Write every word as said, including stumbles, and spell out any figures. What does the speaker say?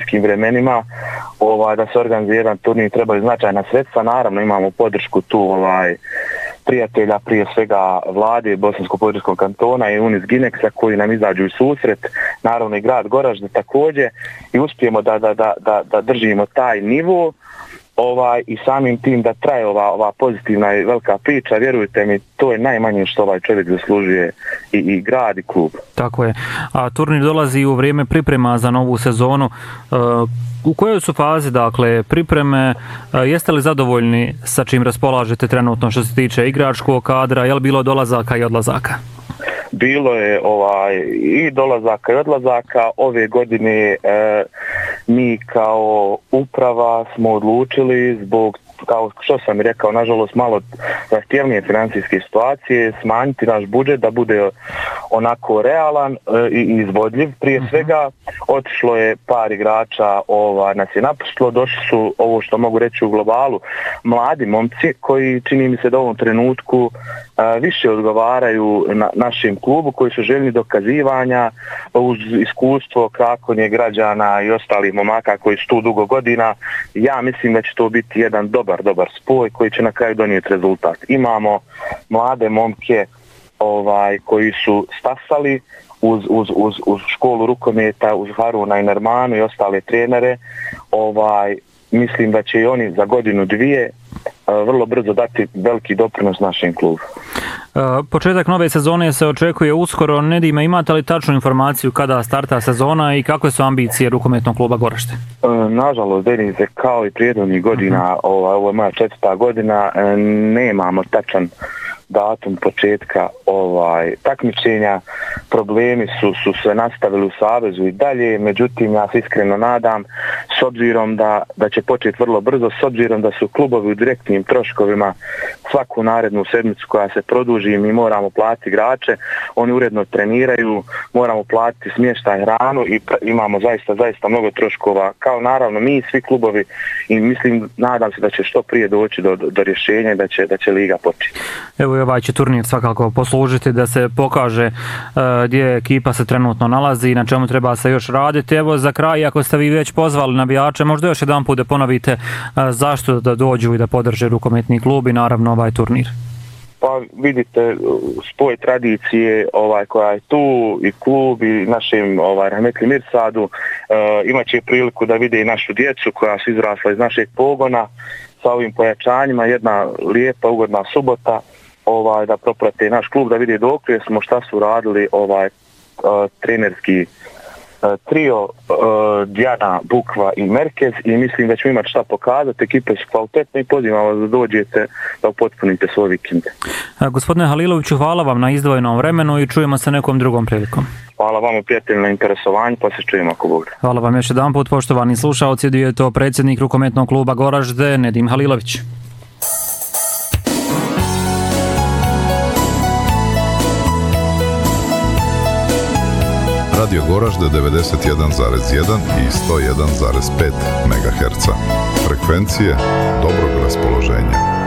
teškim vremenima, ovaj, da se organizuje jedan turnir, trebaju značajna sredstva. Naravno imamo podršku tu ovaj, prijatelja, prije svega vlade Bosansko-podravskog kantona i Unis Gineksa koji nam izađu u susret, naravno i grad Goražde također, i uspijemo da, da, da, da, da držimo taj nivo. Ovaj, i samim tim da traje ova, ova pozitivna i velika priča, vjerujte mi, to je najmanje što ovaj čovjek zaslužuje i, i grad i klub. Tako je. A turnir dolazi u vrijeme priprema za novu sezonu. E, u kojoj su fazi, dakle, pripreme? E, jeste li zadovoljni sa čim raspolažete trenutno što se tiče igračkog kadra? Je li bilo dolazaka i odlazaka? Bilo je ovaj, i dolazaka i odlazaka. Ove godine e, mi kao uprava smo odlučili zbog, kao što sam rekao, nažalost malo zahtjevnije financijske situacije, smanjiti naš budžet da bude onako realan e, i izvodljiv. Prije svega otišlo je par igrača, ovaj, nas je napuštilo, došli su, ovo što mogu reći u globalu, mladi momci koji čini mi se da u ovom trenutku e, više odgovaraju na našem klubu, koji su željni dokazivanja uz iskustvo krakonje građana i ostalih momaka koji su tu dugo godina. Ja mislim da će to biti jedan dobar, dobar spoj koji će na kraju donijeti rezultat. Imamo mlade momke ovaj, koji su stasali uz, uz, uz, uz školu rukometa, uz Haruna i Nermanu i ostale trenere. Ovaj, mislim da će i oni za godinu dvije vrlo brzo dati veliki doprinos našem klubu. Početak nove sezone se očekuje uskoro. Nedime, imate li tačnu informaciju kada starta sezona i kakve su ambicije rukometnog kluba Goražde? Nažalost, Denize, kao i prijedodnih godina, uh-huh. ovo, ovo je moja četvrta godina, nemamo tačan datum početka ovaj takmičenja. Problemi su, su se nastavili u Savezu i dalje, međutim ja se iskreno nadam, s obzirom da, da će početi vrlo brzo, s obzirom da su klubovi u direktnim troškovima svaku narednu sedmicu koja se produži, mi moramo platiti igrače, oni uredno treniraju, moramo platiti smještaj, hranu i pr- imamo zaista, zaista mnogo troškova, kao naravno mi svi klubovi, i mislim, nadam se da će što prije doći do, do, do rješenja i da će, da će liga početi. Evo i ovaj će turnir svakako poslužiti da se pokaže uh, gdje ekipa se trenutno nalazi i na čemu treba se još raditi. Evo za kraj, ako ste vi već pozvali navijače, možda još jedan put da ponovite uh, zašto da dođu i da podrže rukometni klub i naravno ovaj turnir. Pa vidite, spoj tradicije ovaj, koja je tu i klub i našem ovaj, Rahmetli Mirsadu, uh, imat će priliku da vide i našu djecu koja su izrasla iz našeg pogona sa ovim pojačanjima, jedna lijepa, ugodna subota, ovaj, da proprate naš klub, da vide dokle smo, šta su radili ovaj, uh, trenerski uh, trio uh, Dijana, Bukva i Merkez, i mislim da ćemo imati šta pokazati. Ekipe su kvalitetne i pozivam vas da dođete da upotpunite svoj vikend. Gospodine Haliloviću, hvala vam na izdvojenom vremenu i čujemo se nekom drugom prilikom. Hvala vam, prijatelji, na interesovanju, pa se čujemo ako Bog da. Hvala vam još jedan put, poštovani slušalci, dio je to predsjednik rukometnog kluba Goražde, Nedim Halilović. Radio Goražde devedeset jedan zarez jedan i sto jedan zarez pet megaherca. Frekvencije dobrog raspoloženja.